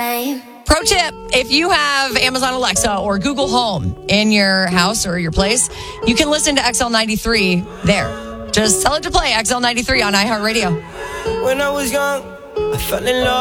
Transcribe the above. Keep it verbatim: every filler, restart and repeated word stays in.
same. Pro tip, if you have Amazon Alexa or Google Home in your house or your place, you can listen to X L ninety-three there. Just tell it to play X L ninety-three on iHeartRadio. When I was young, I fell in love.